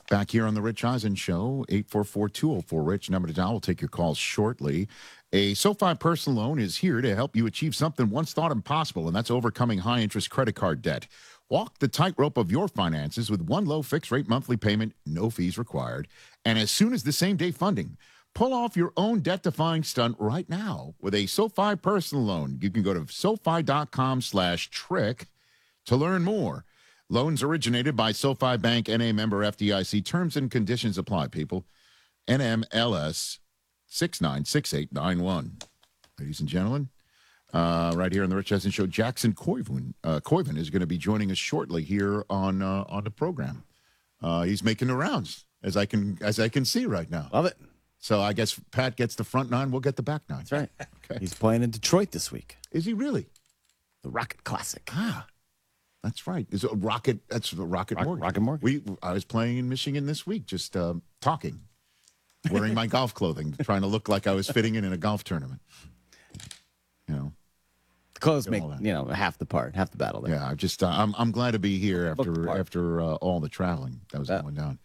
Back here on the Rich Eisen Show, 844-204-RICH, number to dial. We'll take your calls shortly. A SoFi personal loan is here to help you achieve something once thought impossible, and that's overcoming high-interest credit card debt. Walk the tightrope of your finances with one low fixed-rate monthly payment, no fees required, and as soon as the same-day funding. Pull off your own debt-defying stunt right now with a SoFi personal loan. You can go to SoFi.com/trick to learn more. Loans originated by SoFi Bank, N.A. member FDIC. Terms and conditions apply, people. NMLS 696891. Ladies and gentlemen, right here on the Rich Eisen Show, Jackson Koivu is going to be joining us shortly here on the program. He's making the rounds, as I can see right now. Love it. So I guess Pat gets the front nine, we'll get the back nine. That's right. Okay. He's playing in Detroit this week. Is he really? The Rocket Classic. Ah. That's right. Is it Rocket? That's the Rocket Mortgage. Rocket Mortgage. I was playing in Michigan this week, just talking, wearing my golf clothing, trying to look like I was fitting in a golf tournament. You know, The clothes make half the battle there. Yeah, I'm glad to be here after all the traveling that was going down.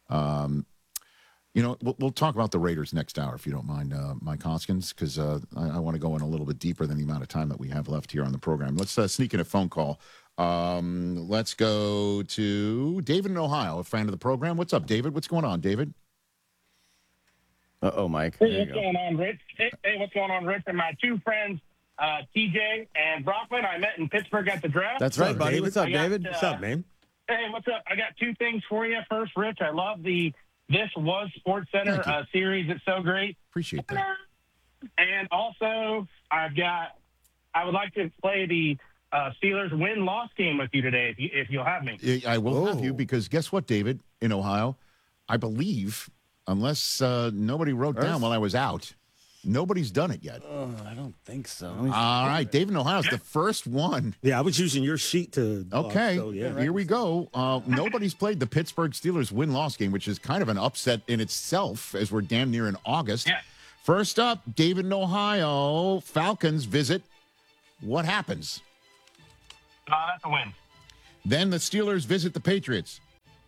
We'll talk about the Raiders next hour if you don't mind, Mike Hoskins, because I want to go in a little bit deeper than the amount of time that we have left here on the program. Let's sneak in a phone call. Let's go to David in Ohio, a friend of the program. What's up, David? What's going on, David? Mike. Hey, what's going on, Rich? Hey, what's going on, Rich? And my two friends, TJ and Brockman, I met in Pittsburgh at the draft. That's right, buddy. What's up, David? What's up, man? Hey, what's up? I got two things for you. First, Rich, I love the This Was Sports Center series. It's so great. Appreciate that. And also, I would like to play the Steelers win-loss game with you today, if you'll have me. I will have you, because guess what, David, in Ohio? I believe, unless nobody wrote down while I was out, nobody's done it yet. I don't think so. All right, David in Ohio is the first one. Yeah, I was using your sheet to. Okay, here we go. Nobody's played the Pittsburgh Steelers win-loss game, which is kind of an upset in itself, as we're damn near in August. Yeah. First up, David in Ohio, Falcons visit. What happens? That's a win. Then the Steelers visit the Patriots.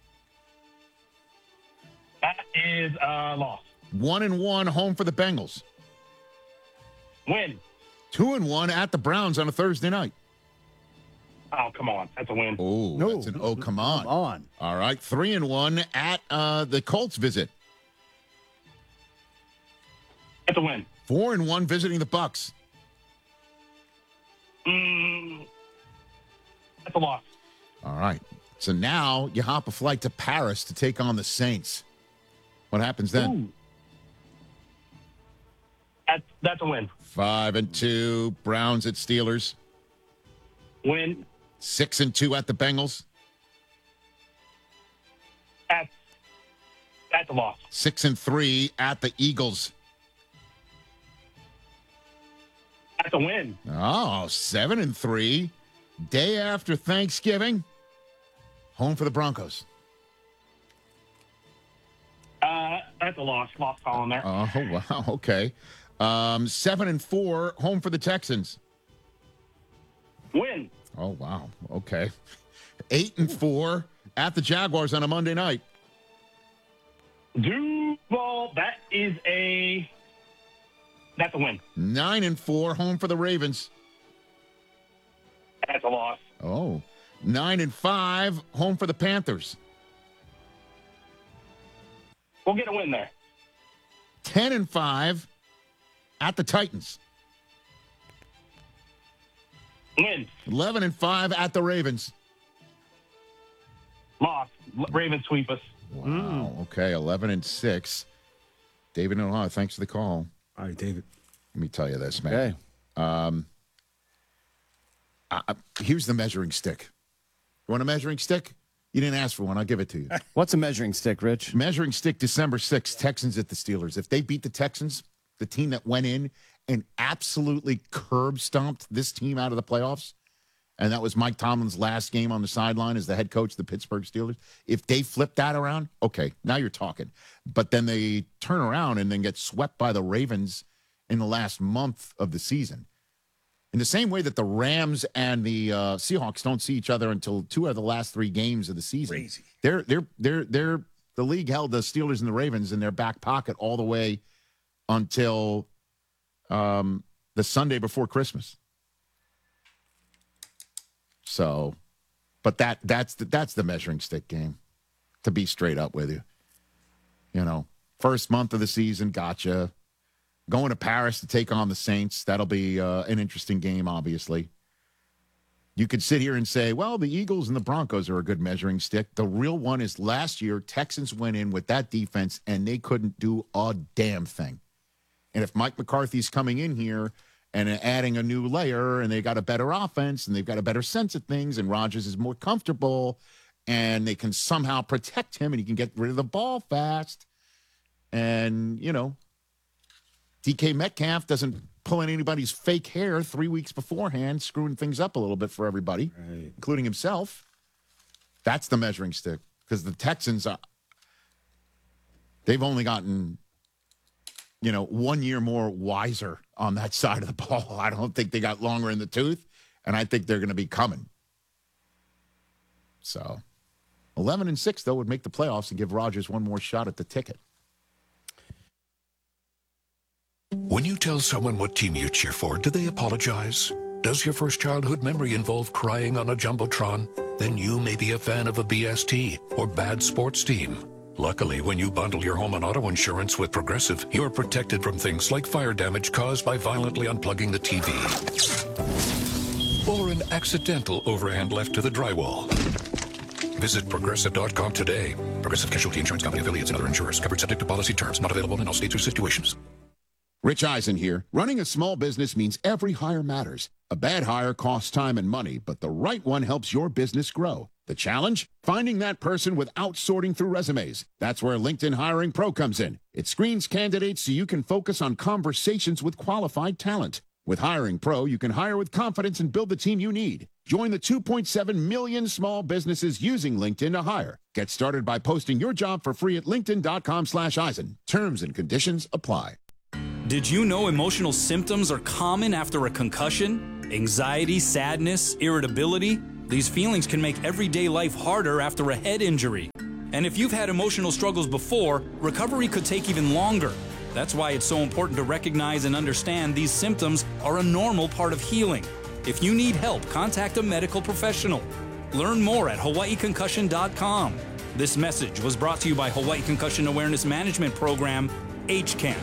That is a loss. 1-1 home for the Bengals. Win. 2-1 at the Browns on a Thursday night. Oh, come on. That's a win. Oh, No. that's an come on. Come on. All right, 3-1 at the Colts visit. That's a win. 4-1 visiting the Bucks. That's a loss. All right. So now you hop a flight to Paris to take on the Saints. What happens then? Ooh. That's a win. 5-2, Browns at Steelers. Win. 6-2 at the Bengals. That's a loss. 6-3 at the Eagles. That's a win. Oh, 7-3. Day after Thanksgiving. Home for the Broncos. That's a loss. Lost calling there. Oh, wow. Okay. 7-4, home for the Texans. Win. Oh, wow. Okay. 8-4 at the Jaguars on a Monday night. Duval, that's a win. 9-4, home for the Ravens. That's a loss. Oh. 9-5, home for the Panthers. We'll get a win there. 10-5 at the Titans. Win. 11-5 at the Ravens. Loss. Ravens sweep us. Wow. Okay. 11-6. David in Ohio, thanks for the call. All right, David. Let me tell you this, man. Okay. Here's the measuring stick. You want a measuring stick? You didn't ask for one. I'll give it to you. What's a measuring stick, Rich? Measuring stick, December 6th, Texans at the Steelers. If they beat the Texans, the team that went in and absolutely curb stomped this team out of the playoffs, and that was Mike Tomlin's last game on the sideline as the head coach of the Pittsburgh Steelers. If they flip that around, okay, now you're talking. But then they turn around and then get swept by the Ravens in the last month of the season. In the same way that the Rams and the Seahawks don't see each other until two of the last three games of the season. Crazy. They're the the league held the Steelers and the Ravens in their back pocket all the way until the Sunday before Christmas. So, but that's the measuring stick game, to be straight up with you. You know, first month of the season, gotcha. Going to Paris to take on the Saints, that'll be an interesting game, obviously. You could sit here and say, well, the Eagles and the Broncos are a good measuring stick. The real one is last year, Texans went in with that defense, and they couldn't do a damn thing. And if Mike McCarthy's coming in here and adding a new layer, and they got a better offense, and they've got a better sense of things, and Rodgers is more comfortable, and they can somehow protect him, and he can get rid of the ball fast, and, you know, DK Metcalf doesn't pull in anybody's fake hair 3 weeks beforehand, screwing things up a little bit for everybody, right, including himself. That's the measuring stick, because the Texans, they've only gotten, 1 year more wiser on that side of the ball. I don't think they got longer in the tooth, and I think they're going to be coming. So 11-6, though, would make the playoffs and give Rodgers one more shot at the ticket. When you tell someone what team you cheer for, do they apologize? Does your first childhood memory involve crying on a Jumbotron? Then you may be a fan of a BST or bad sports team. Luckily, when you bundle your home and auto insurance with Progressive, you're protected from things like fire damage caused by violently unplugging the TV. Or an accidental overhand left to the drywall. Visit Progressive.com today. Progressive Casualty Insurance Company, affiliates, and other insurers. Covered subject to policy terms. Not available in all states or situations. Rich Eisen here. Running a small business means every hire matters. A bad hire costs time and money, but the right one helps your business grow. The challenge? Finding that person without sorting through resumes. That's where LinkedIn Hiring Pro comes in. It screens candidates so you can focus on conversations with qualified talent. With Hiring Pro, you can hire with confidence and build the team you need. Join the 2.7 million small businesses using LinkedIn to hire. Get started by posting your job for free at linkedin.com/Eisen. Terms and conditions apply. Did you know emotional symptoms are common after a concussion? Anxiety, sadness, irritability? These feelings can make everyday life harder after a head injury. And if you've had emotional struggles before, recovery could take even longer. That's why it's so important to recognize and understand these symptoms are a normal part of healing. If you need help, contact a medical professional. Learn more at hawaiiconcussion.com. This message was brought to you by Hawaii Concussion Awareness Management Program, HCAM.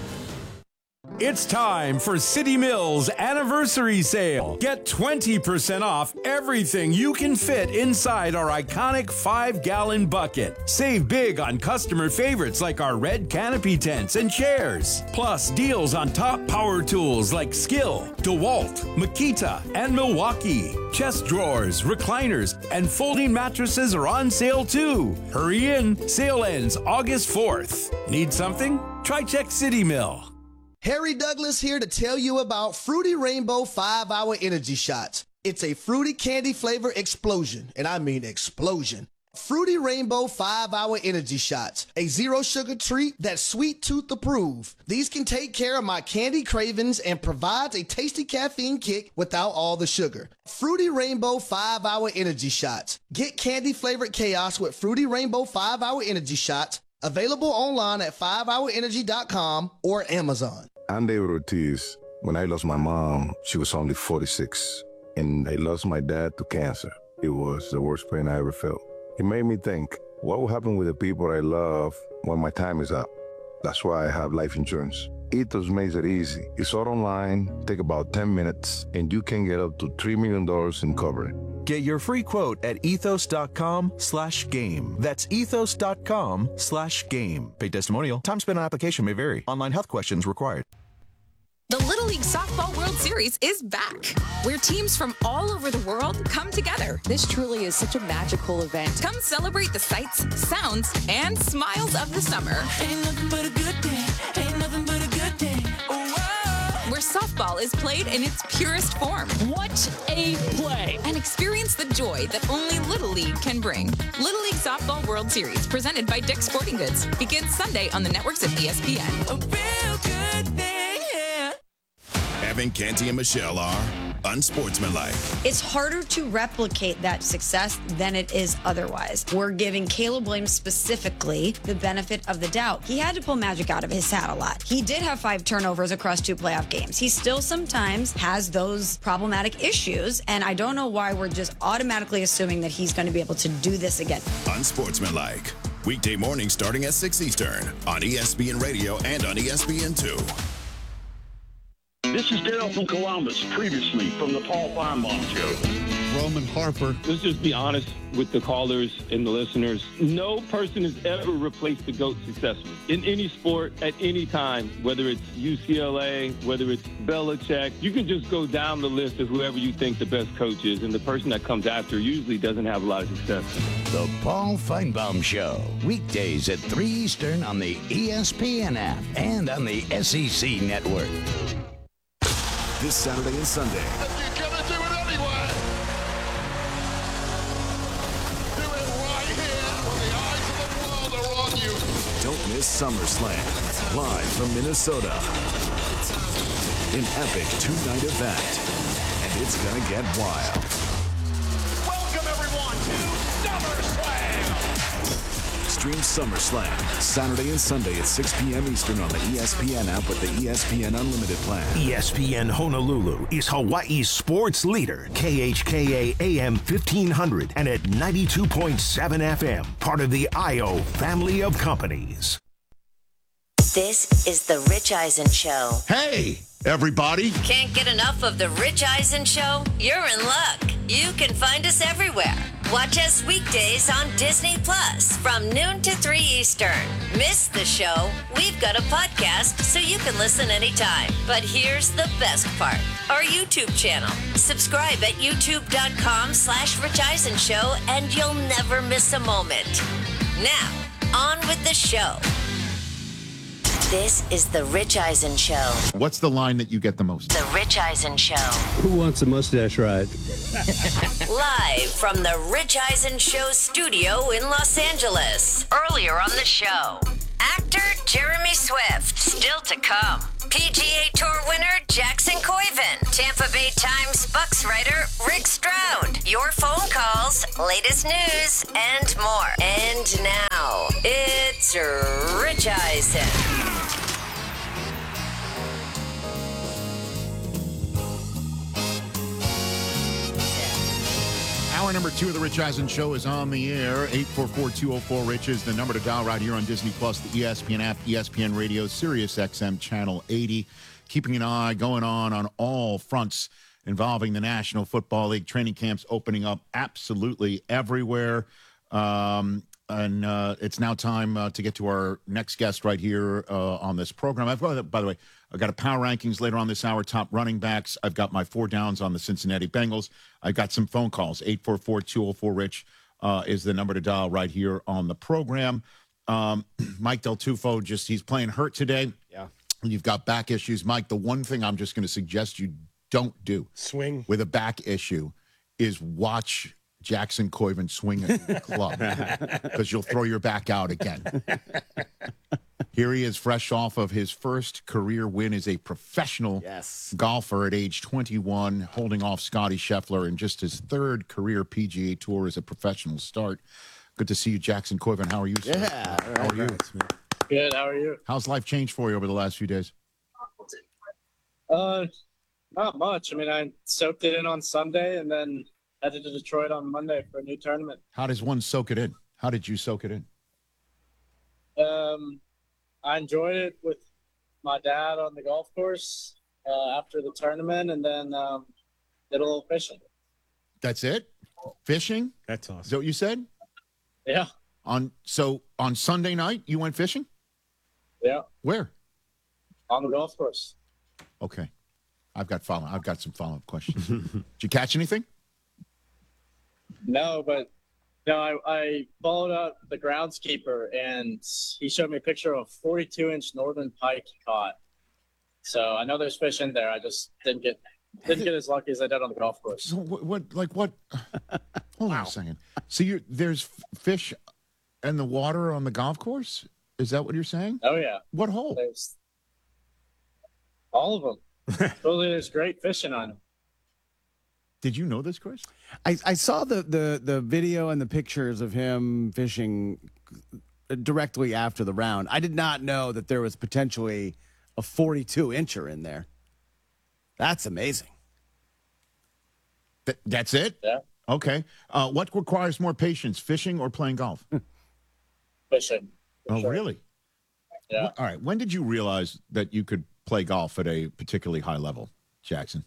It's time for City Mills Anniversary Sale. Get 20% off everything you can fit inside our iconic 5-gallon bucket. Save big on customer favorites like our red canopy tents and chairs. Plus, deals on top power tools like Skill, DeWalt, Makita, and Milwaukee. Chest drawers, recliners, and folding mattresses are on sale too. Hurry in. Sale ends August 4th. Need something? Try Check City Mill. Harry Douglas here to tell you about Fruity Rainbow 5-Hour Energy Shots. It's a fruity candy flavor explosion, and I mean explosion. Fruity Rainbow 5-Hour Energy Shots, a zero-sugar treat that's sweet tooth approved. These can take care of my candy cravings and provides a tasty caffeine kick without all the sugar. Fruity Rainbow 5-Hour Energy Shots. Get candy-flavored chaos with Fruity Rainbow 5-Hour Energy Shots. Available online at 5hourenergy.com or Amazon. I'm David Ortiz. When I lost my mom, she was only 46, and I lost my dad to cancer. It was the worst pain I ever felt. It made me think, what will happen with the people I love when my time is up? That's why I have life insurance. Ethos makes it easy. It's all online, take about 10 minutes, and you can get up to $3 million in coverage. Get your free quote at ethos.com/game. That's ethos.com/game. Paid testimonial. Time spent on application may vary. Online health questions required. The Little League Softball World Series is back, where teams from all over the world come together. This truly is such a magical event. Come celebrate the sights, sounds, and smiles of the summer. Ain't nothing but a good day. Ain't nothing but a good day. Where softball is played in its purest form. What a play! And experience the joy that only Little League can bring. Little League Softball World Series, presented by Dick's Sporting Goods, begins Sunday on the networks of ESPN. A real good thing, yeah. Evan, Canty, and Michelle are unsportsmanlike. It's harder to replicate that success than it is otherwise. We're giving Caleb Williams specifically the benefit of the doubt. He had to pull magic out of his hat a lot. He did have 5 turnovers across 2 playoff games. He still sometimes has those problematic issues, and I don't know why we're just automatically assuming that he's going to be able to do this again. Unsportsmanlike. Weekday morning starting at 6 Eastern on ESPN Radio and on ESPN2. This is Dale from Columbus, previously from the Paul Feinbaum Show. Roman Harper. Let's just be honest with the callers and the listeners. No person has ever replaced the GOAT successfully in any sport at any time, whether it's UCLA, whether it's Belichick. You can just go down the list of whoever you think the best coach is, and the person that comes after usually doesn't have a lot of success. The Paul Feinbaum Show, weekdays at 3 Eastern on the ESPN app and on the SEC Network. This Saturday and Sunday. You're gonna do it anyway. Do it right here when the eyes of the world are on you. Don't miss SummerSlam, live from Minnesota. An epic 2-night event, and it's gonna get wild. Welcome, everyone, to SummerSlam. Stream SummerSlam Saturday and Sunday at 6 p.m. Eastern on the ESPN app with the ESPN Unlimited plan. ESPN Honolulu is Hawaii's sports leader. KHKA AM 1500 and at 92.7 FM. Part of the IO family of companies. This is the Rich Eisen Show. Hey, everybody. Can't get enough of the Rich Eisen Show? You're in luck. You can find us everywhere. Watch us weekdays on Disney Plus from noon to 3 Eastern. Miss the show? We've got a podcast so you can listen anytime. But here's the best part. Our YouTube channel. Subscribe at youtube.com/Rich Eisen Show and you'll never miss a moment. Now, on with the show. This is the Rich Eisen Show. What's the line that you get the most? The Rich Eisen Show. Who wants a mustache ride? Live from the Rich Eisen Show studio in Los Angeles. Earlier on the show, actor Jeremy Swift, still to come. PGA Tour winner Jackson Koiven. Tampa Bay Times Bucks writer Rick Stroud. Your phone calls, latest news, and more. And now, it's Rich Eisen. Hour number 2 of the Rich Eisen Show is on the air. 844-204-RICH is the number to dial right here on Disney Plus, the ESPN app, ESPN Radio, Sirius XM Channel 80. Keeping an eye going on all fronts involving the National Football League. Training camps opening up absolutely everywhere. And it's now time to get to our next guest right here on this program. By the way, I've got a power rankings later on this hour, top running backs. I've got my 4 downs on the Cincinnati Bengals. I've got some phone calls. 844-204-RICH is the number to dial right here on the program. Mike Del Tufo, he's playing hurt today. Yeah. You've got back issues. Mike, the one thing I'm just going to suggest you don't do swing with a back issue is watch Jackson Koiven swing a club because you'll throw your back out again. Here he is, fresh off of his first career win as a professional golfer at age 21, holding off Scotty Scheffler in just his 3rd career PGA Tour as a professional start. Good to see you, Jackson Koiven. How are you, sir? Yeah. How are you? Good. How are you? How's life changed for you over the last few days? Not much. I mean, I soaked it in on Sunday and then headed to Detroit on Monday for a new tournament. How does one soak it in? How did you soak it in? I enjoyed it with my dad on the golf course after the tournament, and then did a little fishing. That's it? Fishing? That's awesome. Is that what you said? Yeah. On Sunday night, you went fishing? Yeah. Where? On the golf course. Okay. I've got some follow-up questions. Did you catch anything? No, but I followed up the groundskeeper, and he showed me a picture of a 42-inch northern pike he caught. So I know there's fish in there. I just didn't get as lucky as I did on the golf course. So what? Hold on a second. So there's fish in the water on the golf course? Is that what you're saying? Oh yeah. What hole? There's all of them. Totally, there's great fishing on them. Did you know this, Chris? I saw the video and the pictures of him fishing directly after the round. I did not know that there was potentially a 42-incher in there. That's amazing. That's it? Yeah. Okay. What requires more patience, fishing or playing golf? Fishing. Oh, sure. really? Yeah. All right. When did you realize that you could play golf at a particularly high level, Jackson?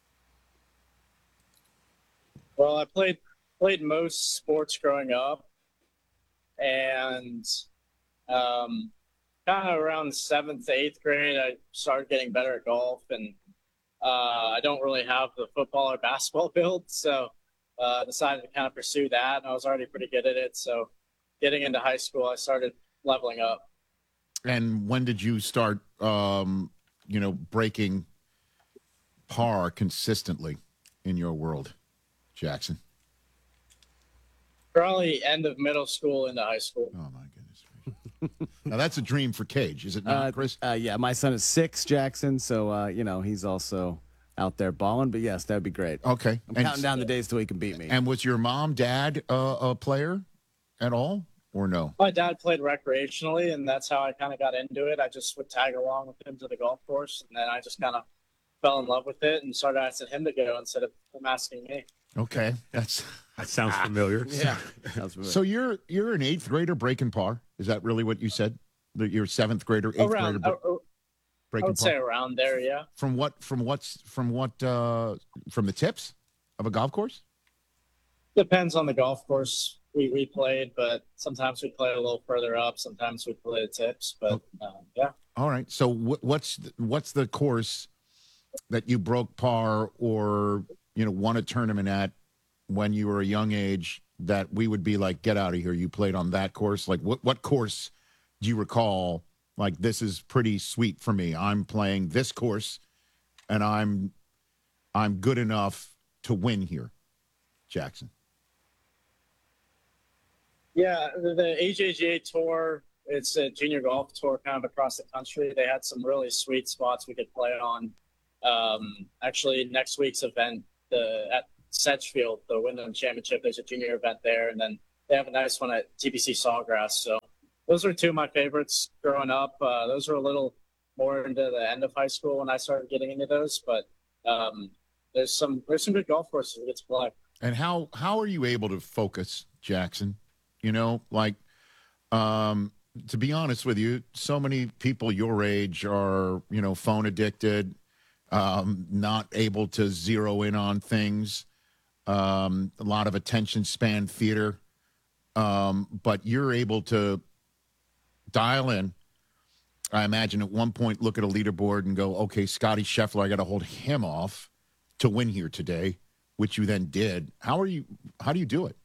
Well, I played most sports growing up, and kind of around 7th, 8th grade, I started getting better at golf, and I don't really have the football or basketball build, so decided to kind of pursue that, and I was already pretty good at it. So getting into high school, I started leveling up. And when did you start, breaking par consistently in your world, Jackson? Probably end of middle school into high school. Oh, my goodness. Now, that's a dream for Cage, is it not, Chris? Yeah, my son is 6, Jackson, so, he's also out there balling. But, yes, that would be great. Okay. I'm counting down the days till he can beat me. And was your mom, dad a player at all or no? My dad played recreationally, and that's how I kind of got into it. I just would tag along with him to the golf course, and then I just kind of fell in love with it and started asking him to go instead of him asking me. Okay. That sounds familiar. Yeah. So you're an 8th grader breaking par? Is that really what you said? That you're 7th grader, 8th grader breaking par? I would say around there, yeah. From the tips of a golf course? Depends on the golf course we played, but sometimes we play a little further up. Sometimes we play the tips, but yeah. All right. So what's the course that you broke par or won a tournament at when you were a young age that we would be like, get out of here? You played on that course. Like what course do you recall? Like, this is pretty sweet for me. I'm playing this course and I'm good enough to win here, Jackson. Yeah, the AJGA tour, it's a junior golf tour kind of across the country. They had some really sweet spots we could play on. Actually, next week's event, at Sedgefield, the Wyndham Championship, there's a junior event there, and then they have a nice one at TPC Sawgrass. So those were two of my favorites growing up. Those were a little more into the end of high school when I started getting into those, but there's some good golf courses we get to play. And how are you able to focus, Jackson? To be honest with you, so many people your age are, phone addicted, not able to zero in on things, a lot of attention span theater. But you're able to dial in. I imagine at one point look at a leaderboard and go, okay, Scotty Scheffler, I got to hold him off to win here today, which you then did. How do you do it?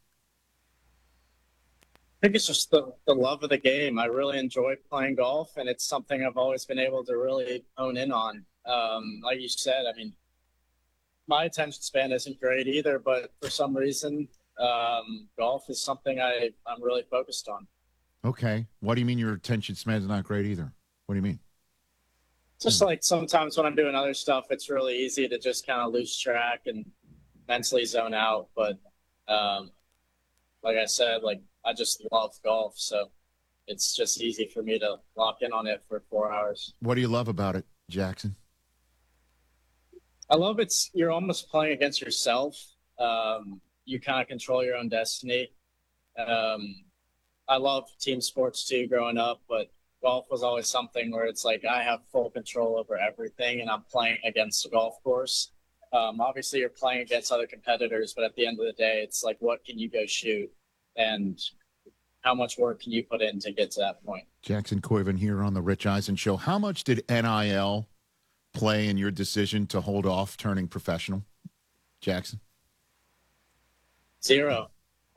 I think it's just the love of the game. I really enjoy playing golf, and it's something I've always been able to really hone in on. Like you said, I mean, my attention span isn't great either, but for some reason, golf is something I'm really focused on. Okay. What do you mean your attention span is not great either? What do you mean? Just like sometimes when I'm doing other stuff, it's really easy to just kind of lose track and mentally zone out. But like I said, I just love golf, so it's just easy for me to lock in on it for 4 hours. What do you love about it, Jackson? I love you're almost playing against yourself. You kind of control your own destiny. I love team sports too growing up, but golf was always something where it's like I have full control over everything, and I'm playing against the golf course. Obviously, you're playing against other competitors, but at the end of the day, it's like, what can you go shoot? And how much work can you put in to get to that point? Jackson Koivu here on the Rich Eisen Show. How much did NIL play in your decision to hold off turning professional, Jackson? 0.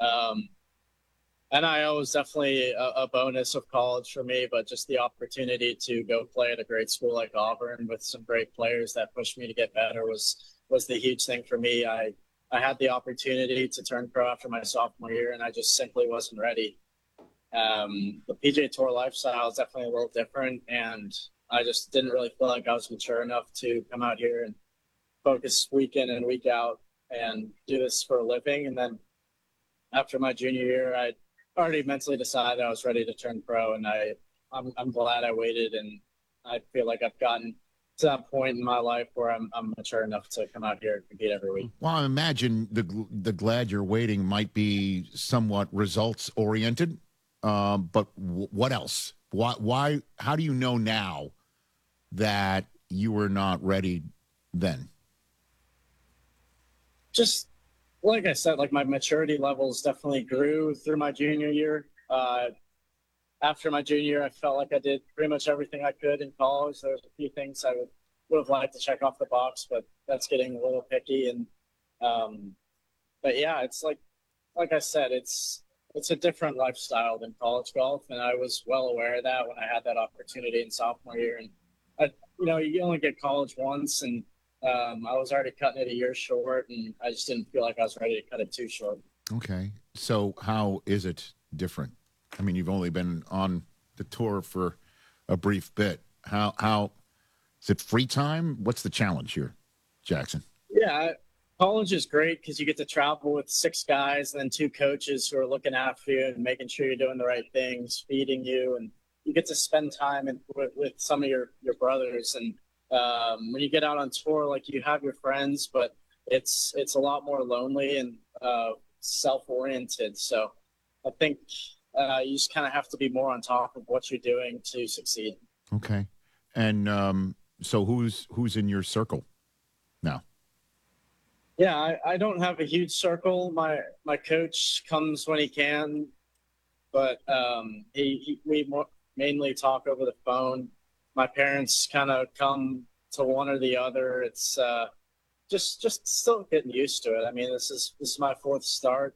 NIL was definitely a bonus of college for me, but just the opportunity to go play at a great school like Auburn with some great players that pushed me to get better was the huge thing for me. I had the opportunity to turn pro after my sophomore year, and I just simply wasn't ready. The PGA Tour lifestyle is definitely a little different, and I just didn't really feel like I was mature enough to come out here and focus week in and week out and do this for a living. And then after my junior year, I already mentally decided I was ready to turn pro, and I'm glad I waited, and I feel like I've gotten to that point in my life where I'm mature enough to come out here and compete every week. Well, I imagine the glad you're waiting might be somewhat results oriented, but what else? Why? How do you know now that you were not ready then? Just like I said, like my maturity levels definitely grew through my junior year. After my junior year, I felt like I did pretty much everything I could in college. There's a few things I would have liked to check off the box, but that's getting a little picky. And but yeah, it's like I said, it's a different lifestyle than college golf, and I was well aware of that when I had that opportunity in sophomore year. And you only get college once, and I was already cutting it a year short, and I just didn't feel like I was ready to cut it too short. Okay, so how is it different? I mean, you've only been on the tour for a brief bit. How is it free time? What's the challenge here, Jackson? Yeah, college is great because you get to travel with 6 guys and then 2 coaches who are looking after you and making sure you're doing the right things, feeding you, and you get to spend time with some of your brothers. And when you get out on tour, like, you have your friends, but it's a lot more lonely and self-oriented. So I think you just kind of have to be more on top of what you're doing to succeed. Okay, and so who's in your circle now? Yeah, I don't have a huge circle. My coach comes when he can, but we mainly talk over the phone. My parents kind of come to one or the other. It's just still getting used to it. I mean, this is my 4th start,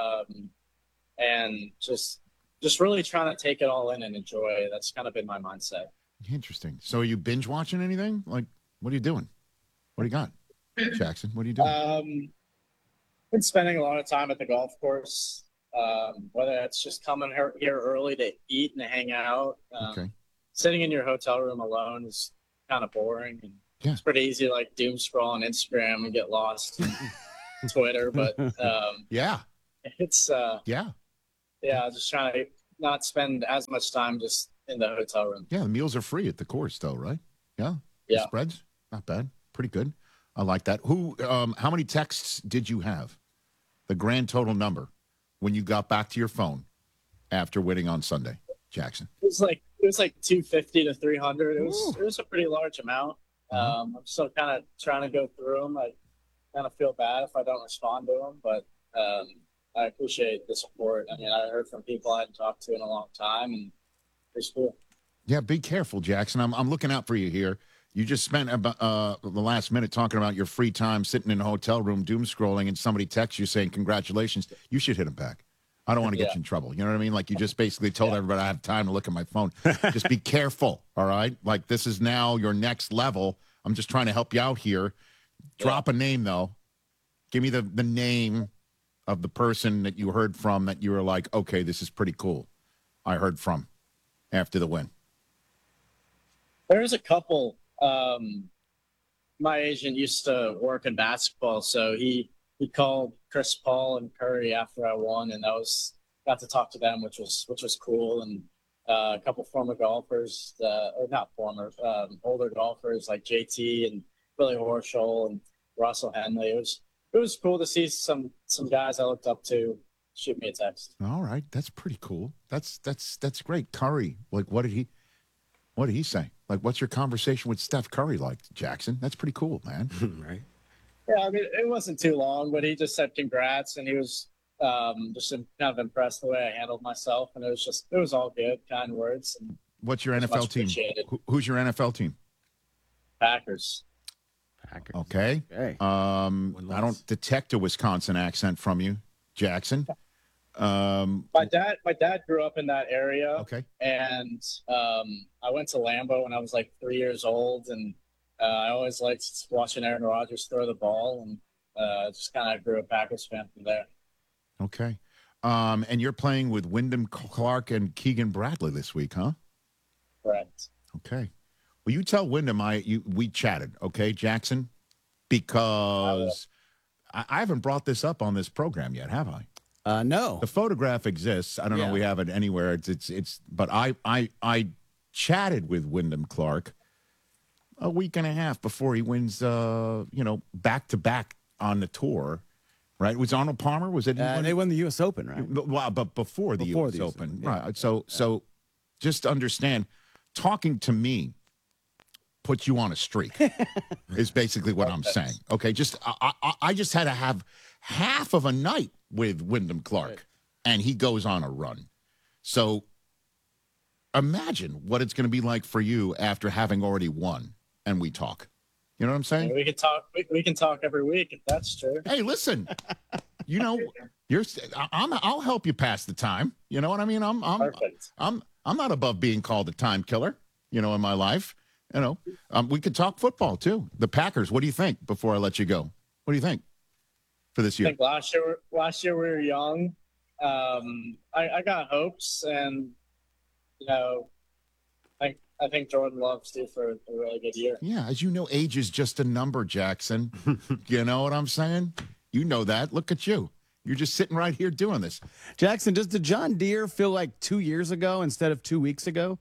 and just really trying to take it all in and enjoy it. That's kind of been my mindset. Interesting. So are you binge watching anything? Like, what are you doing? What do you got, Jackson? What are you doing? Been spending a lot of time at the golf course, whether it's just coming here early to eat and hang out. Okay. Sitting in your hotel room alone is kind of boring. And it's pretty easy to, like, doom scroll on Instagram and get lost in Twitter. But it's just trying to not spend as much time just in the hotel room. Yeah, the meals are free at the course, though, right? Yeah. Yeah. The spreads, not bad. Pretty good. I like that. How many texts did you have? The grand total number when you got back to your phone after winning on Sunday, Jackson? It was like 250 to 300. It was a pretty large amount. I'm still kind of trying to go through them. I kind of feel bad if I don't respond to them, but I appreciate the support. I mean, I heard from people I hadn't talked to in a long time, and it's cool. Yeah, be careful, Jackson. I'm looking out for you here. You just spent about the last minute talking about your free time sitting in a hotel room doom scrolling, and somebody texts you saying congratulations. You should hit him back. I don't want to get you in trouble. You know what I mean? Like, you just basically told everybody I have time to look at my phone. Just be careful, all right? Like, this is now your next level. I'm just trying to help you out here. Drop a name, though. Give me the name of the person that you heard from that you were like, okay, this is pretty cool. I heard from after the win. There's a couple. My agent used to work in basketball, so he called Chris Paul and Curry after I won, and got to talk to them, which was cool. And a couple former golfers, or not former, older golfers like JT and Billy Horschel and Russell Henley. It was cool to see some guys I looked up to shoot me a text. All right, that's pretty cool. That's great. Curry, like, what did he say? Like, what's your conversation with Steph Curry like, Jackson? That's pretty cool, man. Right. Yeah, I mean, it wasn't too long, but he just said congrats, and he was just kind of impressed the way I handled myself, and it was all good, kind words. And what's your NFL team? Who's your NFL team? Packers. Okay. I don't detect a Wisconsin accent from you, Jackson. My dad grew up in that area. Okay. And I went to Lambeau when I was like 3 years old, and I always liked watching Aaron Rodgers throw the ball, and just kind of grew a Packers fan from there. Okay. And you're playing with Wyndham Clark and Keegan Bradley this week, huh? Correct. Okay. Well, you tell Wyndham we chatted, okay, Jackson? Because I haven't brought this up on this program yet, have I? No. The photograph exists. I don't know if we have it anywhere. It's. But I chatted with Wyndham Clark a week and a half before he wins. Back to back on the tour. Right? Was Arnold Palmer? Was it? They won the U.S. Open, right? Well, but before the U.S. Open, right? So just understand, talking to me puts you on a streak. Is basically what I'm saying. Okay, I just had to have half of a night with Wyndham Clark, and he goes on a run. So imagine what it's going to be like for you after having already won, and we talk. You know what I'm saying? We can talk. We can talk every week if that's true. Hey, listen. I'll help you pass the time. You know what I mean? I'm not above being called a time killer. In my life. We could talk football too. The Packers. What do you think? Before I let you go, what do you think for this year? I think last year we were young. I got hopes, and I think Jordan Love's due for a really good year. Yeah, as you know, age is just a number, Jackson. You know what I'm saying? You know that. Look at you. You're just sitting right here doing this. Jackson, does the John Deere feel like 2 years ago instead of 2 weeks ago?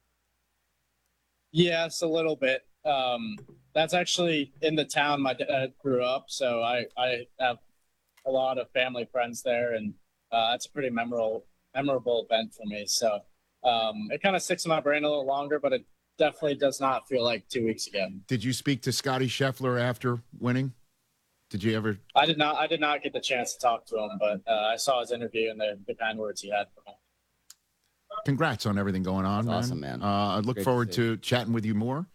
Yes, a little bit. That's actually in the town my dad grew up, so I have a lot of family friends there, and that's a pretty memorable event for me. So it kind of sticks in my brain a little longer, but it definitely does not feel like 2 weeks ago. Did you speak to Scotty Scheffler after winning? Did you ever? I did not get the chance to talk to him, but I saw his interview and the kind words he had for me. Congrats on everything going on, man. Awesome, man. I look forward to chatting with you more.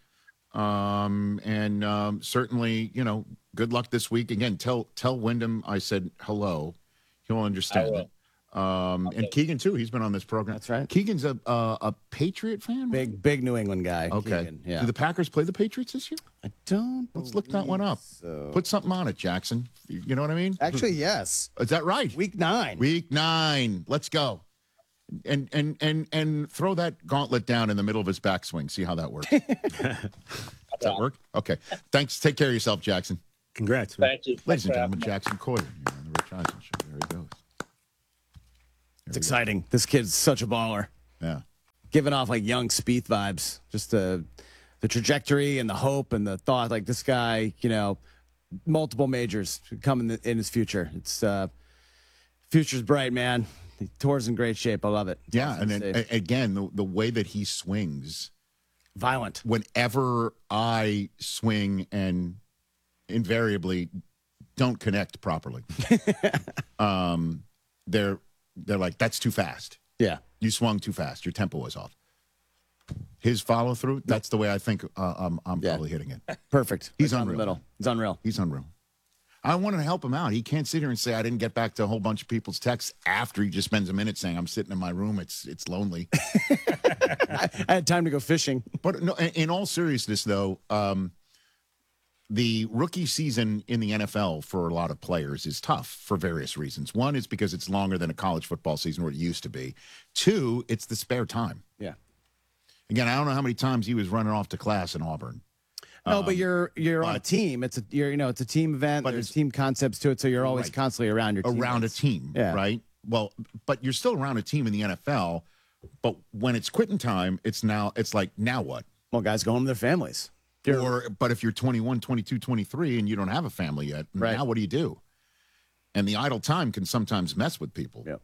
And certainly, good luck this week. Again, tell Wyndham I said hello. He'll understand it. And Keegan too. He's been on this program. That's right. Keegan's a Patriot fan. Big New England guy. Okay. Keegan, yeah. Do the Packers play the Patriots this year? I don't. Let's look that one up. So. Put something on it, Jackson. You know what I mean? Actually, yes. Is that right? Week 9. Week 9. Let's go. And throw that gauntlet down in the middle of his backswing. See how that works. Does that work? Okay. Thanks. Take care of yourself, Jackson. Congrats, man. Thank you. Ladies and gentlemen, Jackson Coyer on the Rich Eisen Show. There he goes. It's exciting. This kid's such a baller. Yeah. Giving off like young Spieth vibes. Just the trajectory and the hope and the thought. Like this guy, multiple majors coming in his future. It's future's bright, man. The tour's in great shape. I love it. It's yeah, awesome and then, again, the way that he swings, violent. Whenever I swing and invariably don't connect properly, they're like, that's too fast. Yeah, you swung too fast. Your tempo was off. His follow through. That's the way I think I'm probably hitting it. Perfect. He's right unreal. In the middle. He's unreal. He's unreal. I wanted to help him out. He can't sit here and say I didn't get back to a whole bunch of people's texts after he just spends a minute saying I'm sitting in my room. It's lonely. I had time to go fishing. But no, in all seriousness, though, the rookie season in the NFL for a lot of players is tough for various reasons. One is because it's longer than a college football season, or it used to be. 2, it's the spare time. Yeah. Again, I don't know how many times he was running off to class in Auburn. No, but you're on a team. It's a team event. But there's team concepts to it, so you're always constantly around your teammates. Around a team, right? Well, but you're still around a team in the NFL. But when it's quitting time, it's like now what? Well, guys go home to their families. But if you're 21, 22, 23, and you don't have a family yet, now what do you do? And the idle time can sometimes mess with people. Yep.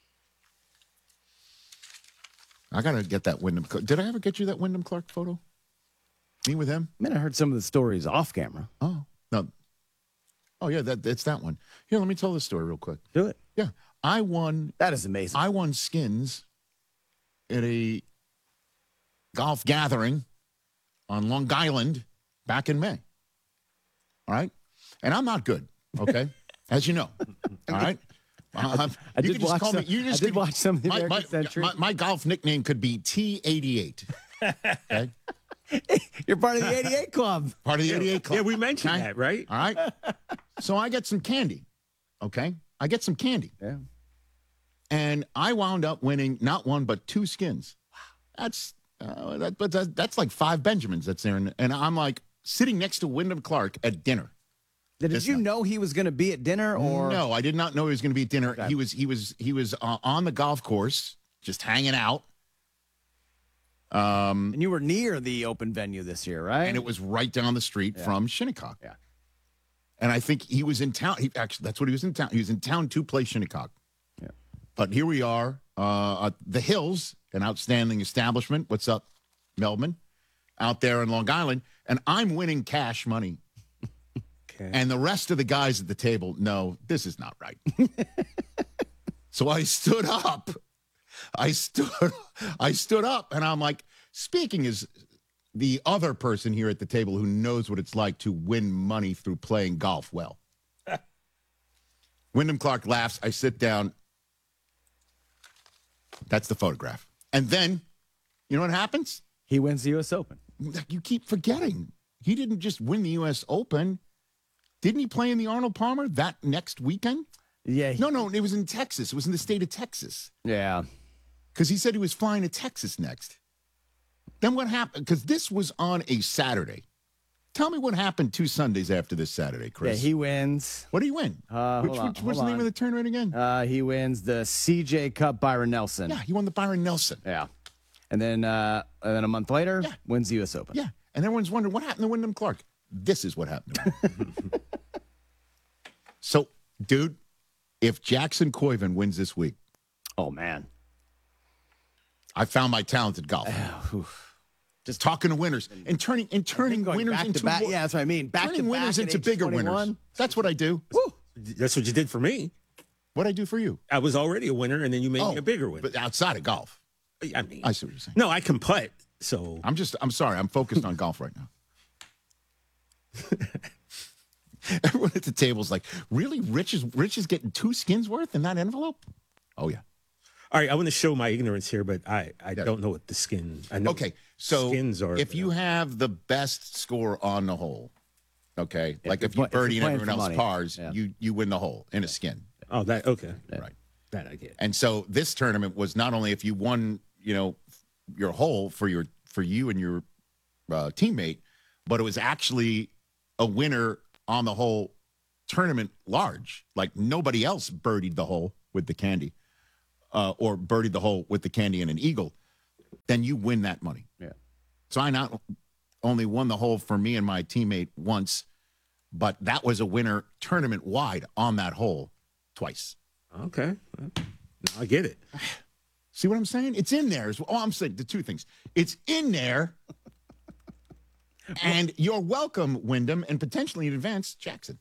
I gotta get that Wyndham. Did I ever get you that Wyndham Clark photo? Me with him? I mean, I heard some of the stories off camera. Oh, no. Oh, yeah, it's that one. Here, let me tell this story real quick. Do it. Yeah. I won. That is amazing. I won skins at a golf gathering on Long Island back in May. All right? And I'm not good, okay? As you know. All right? I did watch some of the American Century. My golf nickname could be T88. Okay? You're part of the 88 Club. Part of the 88 Club. Yeah, we mentioned that, right? All right. So I get some candy. Okay? I get some candy. Yeah. And I wound up winning not one, but 2 skins. Wow. That's like 5 Benjamins that's there. And I'm like sitting next to Wyndham Clark at dinner. Did you know he was going to be at dinner, or no? I did not know he was going to be at dinner. Okay. He was on the golf course, just hanging out. And you were near the open venue this year, right? And it was right down the street from Shinnecock. Yeah. And I think he was in town. Actually, that's what he was in town. He was in town to play Shinnecock. Yeah. But here we are, the Hills, an outstanding establishment. What's up, Melbourne? Out there in Long Island, and I'm winning cash money. Okay. And the rest of the guys at the table, no, this is not right. So I stood up. I stood up, and I'm like, speaking as the other person here at the table who knows what it's like to win money through playing golf well. Wyndham Clark laughs. I sit down. That's the photograph. And then, you know what happens? He wins the U.S. Open. You keep forgetting. He didn't just win the U.S. Open. Didn't he play in the Arnold Palmer that next weekend? Yeah. No, it was in Texas. It was in the state of Texas. Yeah. Because he said he was flying to Texas next. Then what happened? Because this was on a Saturday. Tell me what happened 2 Sundays after this Saturday, Chris. Yeah, he wins. What did he win? What's the name of the tournament again? He wins the CJ Cup Byron Nelson. Yeah, he won the Byron Nelson. Yeah. And then a month later, wins the U.S. Open. Yeah. And everyone's wondering, what happened to Wyndham Clark? This is what happened to him. So, dude, if Jackson Koiven wins this week. Oh, man. I found my talented golfer. Just talking to winners and turning winners into yeah, that's what I mean. Turning winners into bigger winners. That's what I do. Woo. That's what you did for me. What'd I do for you? I was already a winner, and then you made me a bigger winner. But outside of golf. I mean, I see what you're saying. No, I can putt. So I'm sorry. I'm focused on golf right now. Everyone at the table's like, really? Rich is getting 2 skins worth in that envelope? Oh, yeah. All right, I want to show my ignorance here, but I don't know what the skin. I know okay, so skins are. If you have the best score on the hole, okay, like if you birdie and everyone else pars, you win the hole in a skin. Oh, that okay, right? That I get. And so this tournament was not only if you won, your hole for you and your teammate, but it was actually a winner on the whole tournament large. Like nobody else birdied the hole with the candy. Or birdied the hole with the candy and an eagle, then you win that money. Yeah. So I not only won the hole for me and my teammate once, but that was a winner tournament wide on that hole twice. Okay. Now I get it. See what I'm saying? It's in there. I'm saying the 2 things. It's in there. And you're welcome, Wyndham, and potentially in advance, Jackson.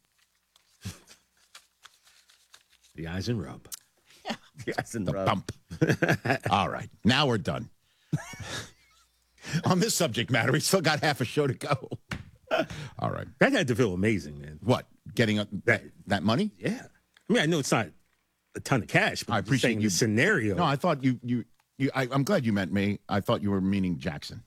The eyes and rub. Yes, and the bump. All right. Now we're done. On this subject matter, we still got half a show to go. All right. That had to feel amazing, man. What? Getting that money? Yeah. I mean, I know it's not a ton of cash, but I appreciate your scenario. No, I thought I'm glad you meant me. I thought you were meaning Jackson.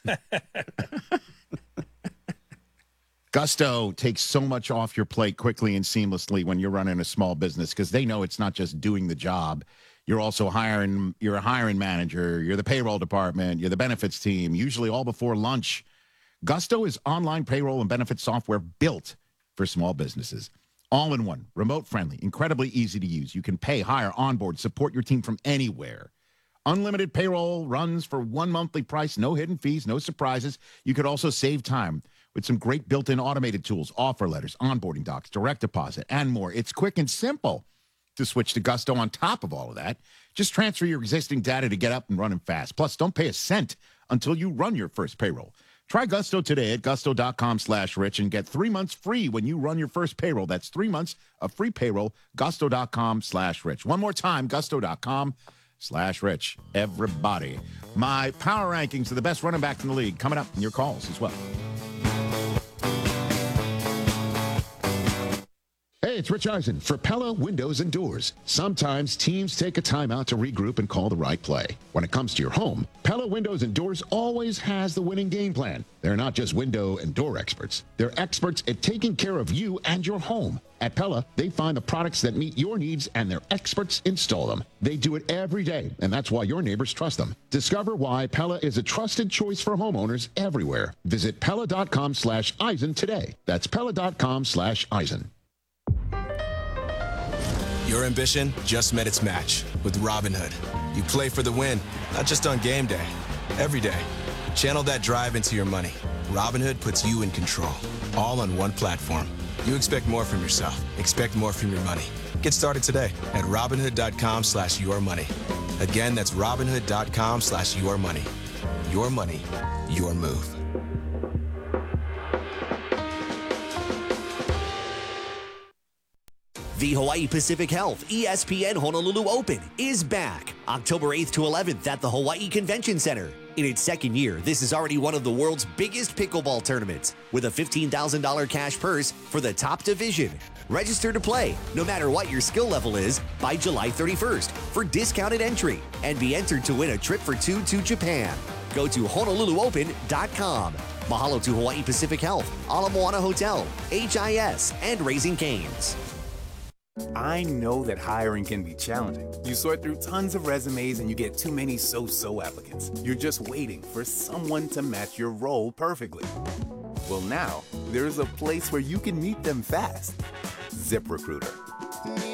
Gusto takes so much off your plate quickly and seamlessly when you're running a small business because they know it's not just doing the job. You're also you're a hiring manager, you're the payroll department, you're the benefits team, usually all before lunch. Gusto is online payroll and benefits software built for small businesses. All in one, remote friendly, incredibly easy to use. You can pay, hire, onboard, support your team from anywhere. Unlimited payroll runs for 1 monthly price, no hidden fees, no surprises. You could also save time with some great built-in automated tools, offer letters, onboarding docs, direct deposit, and more. It's quick and simple to switch to Gusto. On top of all of that, just transfer your existing data to get up and running fast. Plus, don't pay a cent until you run your first payroll. Try Gusto today at gusto.com/rich and get 3 months free when you run your first payroll. That's 3 months of free payroll, gusto.com/rich. One more time, gusto.com/rich. Everybody. My power rankings of the best running backs in the league coming up in your calls as well. Hey, it's Rich Eisen for Pella Windows and Doors. Sometimes teams take a timeout to regroup and call the right play. When it comes to your home, Pella Windows and Doors always has the winning game plan. They're not just window and door experts. They're experts at taking care of you and your home. At Pella, they find the products that meet your needs and their experts install them. They do it every day, and that's why your neighbors trust them. Discover why Pella is a trusted choice for homeowners everywhere. Visit Pella.com/Eisen today. That's Pella.com/Eisen. Your ambition just met its match with Robinhood. You play for the win, not just on game day, every day. Channel that drive into your money. Robinhood puts you in control, all on one platform. You expect more from yourself. Expect more from your money. Get started today at Robinhood.com/yourmoney. Again, that's Robinhood.com/yourmoney. Your money, your move. The Hawaii Pacific Health ESPN Honolulu Open is back October 8th to 11th at the Hawaii Convention Center. In its second year, this is already one of the world's biggest pickleball tournaments with a $15,000 cash purse for the top division. Register to play, no matter what your skill level is, by July 31st for discounted entry and be entered to win a trip for two to Japan. Go to HonoluluOpen.com. Mahalo to Hawaii Pacific Health, Ala Moana Hotel, HIS, and Raising Cane's. I know that hiring can be challenging. You sort through tons of resumes and you get too many so-so applicants. You're just waiting for someone to match your role perfectly. Well, now, there's a place where you can meet them fast. ZipRecruiter.